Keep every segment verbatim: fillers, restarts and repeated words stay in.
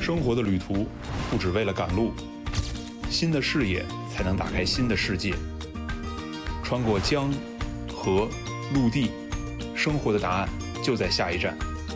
生活的旅途不只为了赶路，新的视野才能打开新的世界。穿过江、河、陆地，生活的答案就在下一站。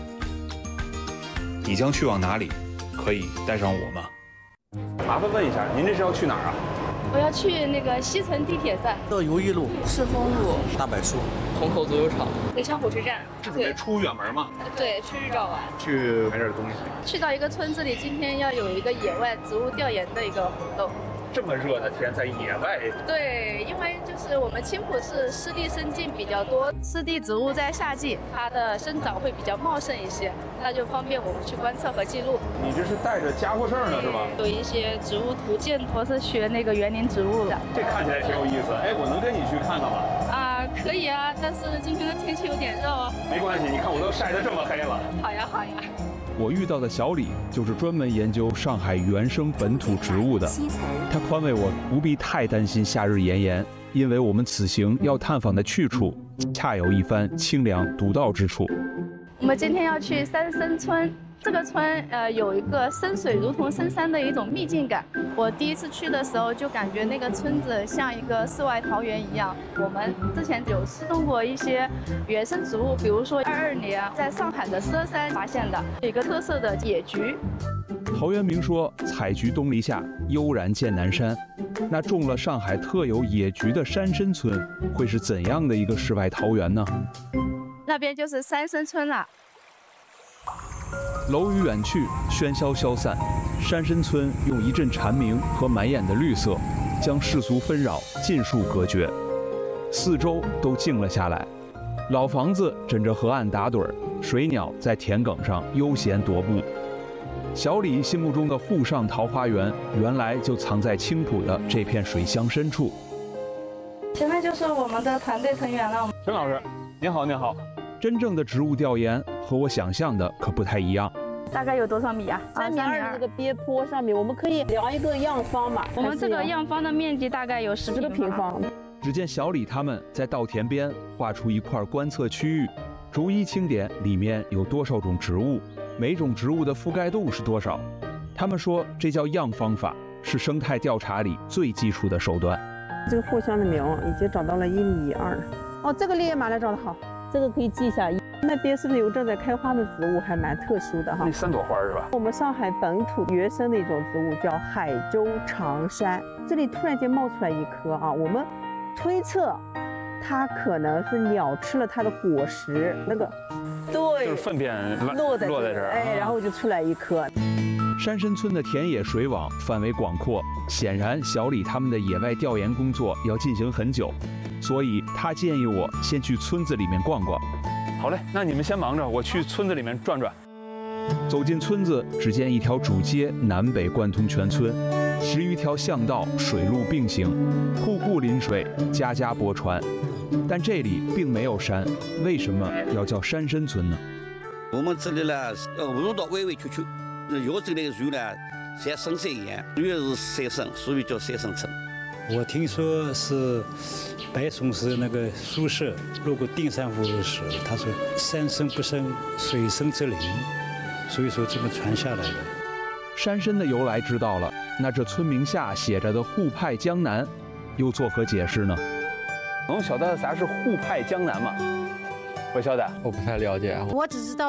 你将去往哪里？可以带上我吗？ 麻烦问一下，您这是要去哪儿啊？ 我要去那个西城地铁站。 到如意路、 赤峰路、 大柏树、 虹口足球场、 文昌火车站。 是准备出远门吗？ 对，去日照玩， 去买点东西。 去到一个村子里，今天要有一个野外植物调研的一个活动。 这么热的天，在野外。 对，因为就是我们青浦市湿地生境比较多，湿地植物在夏季它的生长会比较茂盛一些，那就方便我们去观测和记录。 你这是带着家伙事儿呢，是吧？ 有一些植物图鉴，我是学那个园林植物的。 这看起来挺有意思，哎，我能跟你去看看吗？ 啊，可以啊，但是今天的天气有点热哦。 没关系，你看我都晒得这么黑了。 好呀，好呀。 我遇到的小李就是专门研究上海原生本土植物的，他宽慰我不必太担心夏日炎炎，因为我们此行要探访的去处恰有一番清凉独到之处。 我们今天要去三生村，这个村呃有一个深水如同深山的一种秘境感。我第一次去的时候就感觉那个村子像一个世外桃源一样。我们之前有失踪过一些原生植物，比如说二二年在上海的佘山发现的有一个特色的野菊。 陶渊明说：“采菊东篱下，悠然见南山。”那种了上海特有野菊的山参村，会是怎样的一个世外桃源呢？ 那边就是三生村了。 楼宇远去，喧嚣消散，山参村用一阵蝉鸣和满眼的绿色，将世俗纷扰尽数隔绝，四周都静了下来。老房子枕着河岸打盹儿，水鸟在田埂上悠闲踱步。小李心目中的沪上桃花源，原来就藏在青浦的这片水乡深处。 前面就是我们的团队成员了。 陈老师，您好，您好。 真正的植物调研和我想象的可不太一样。 大概有多少米啊？ 三米二这个边坡上面，我们可以量一个样方嘛。 我们这个样方的面积大概有十个平方。 只见小李他们在稻田边画出一块观测区域，逐一清点里面有多少种植物，每种植物的覆盖度是多少。他们说这叫样方法，是生态调查里最基础的手段。 这个藿香的苗已经长到了一米二。哦，这个烈马来长得好， 这个可以记一下。 那边是不是有正在开花的植物，还蛮特殊的哈？ 那三朵花是吧？ 我们上海本土原生的一种植物叫海州长杉，这里突然间冒出来一颗啊，我们推测它可能是鸟吃了它的果实，那个对， 就是粪便落在落在这儿， 哎，然后就出来一颗。 山参村的田野水网范围广阔，显然小李他们的野外调研工作要进行很久，所以他建议我先去村子里面逛逛。 好嘞，那你们先忙着，我去村子里面转转。 走进村子，只见一条主街南北贯通全村，十余条巷道水路并行，户户临水，家家泊船。但这里并没有山，为什么要叫山参村呢？ 我们这里呢，呃，路道弯弯曲曲，有这类树呢，像深山一样，越是山参，所以叫山参村。 我听说是白宋时那个苏轼路过定山湖时，他说山深不胜水深则灵，所以说这么传下来的。 山参的由来知道了，那这村名下写着的沪派江南，又作何解释呢？ 能晓得啥是沪派江南吗？不晓得， 我不太了解。 我只知道